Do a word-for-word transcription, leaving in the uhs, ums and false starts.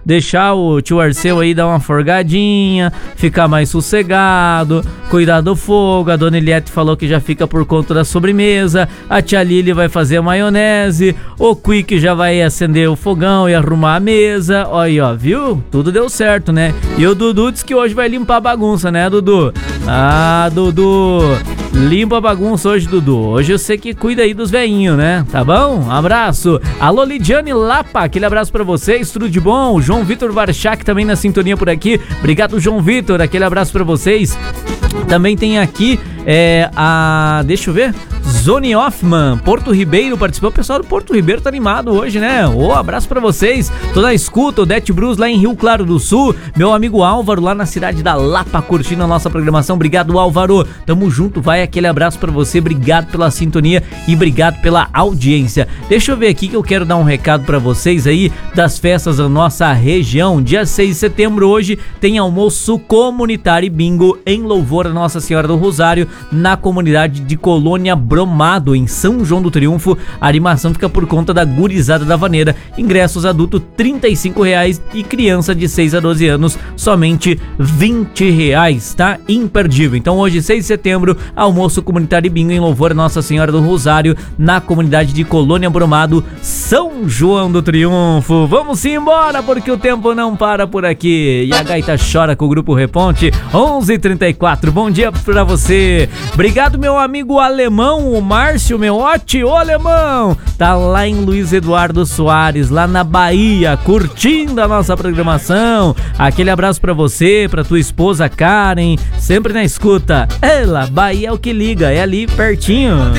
deixar o tio Arceu aí dar uma forgadinha, ficar mais sossegado, cuidar do fogo. A dona Eliette falou que já fica por conta da sobremesa, a tia Lili vai fazer a maionese, o Quick já vai acender o fogão e arrumar a mesa. Olha aí, ó, viu? Tudo deu certo, né? E o Dudu disse que hoje vai limpar a bagunça, né, Dudu? Ah, Dudu, limpa a bagunça hoje, Dudu. Hoje eu sei que cuida aí dos velhinhos, né? Tá bom? Um abraço. Alô, Lidiane Lapa, aquele abraço pra vocês, tudo de bom. João Vitor Varchak também na sintonia por aqui. Obrigado, João Vitor, aquele abraço pra vocês. Também tem aqui é, a... deixa eu ver... Zone Hoffman, Porto Ribeiro participou. O pessoal do Porto Ribeiro tá animado hoje, né? Ô, oh, abraço pra vocês. Toda a escuta, o Det Bruce lá em Rio Claro do Sul. Meu amigo Álvaro lá na cidade da Lapa curtindo a nossa programação. Obrigado, Álvaro. Tamo junto, vai aquele abraço pra você. Obrigado pela sintonia e obrigado pela audiência. Deixa eu ver aqui que eu quero dar um recado pra vocês aí das festas da nossa região. Dia seis de setembro hoje tem almoço comunitário e bingo em louvor a Nossa Senhora do Rosário na comunidade de Colônia Bromado, em São João do Triunfo. A animação fica por conta da gurizada da vaneira. Ingressos adulto trinta e cinco reais e criança de seis a doze anos somente vinte reais, tá? Imperdível. Então hoje, seis de setembro, almoço comunitário e bingo em louvor a Nossa Senhora do Rosário na comunidade de Colônia Bromado, São João do Triunfo. Vamos embora porque o tempo não para por aqui. E a gaita chora com o Grupo Reponte. Onze e trinta e quatro. Bom dia pra você. Obrigado, meu amigo alemão, o Márcio Meotti. Ô, alemão, tá lá em Luiz Eduardo Soares, lá na Bahia, curtindo a nossa programação. Aquele abraço pra você, pra tua esposa Karen, sempre na escuta. Ela, Bahia é o que liga, é ali pertinho.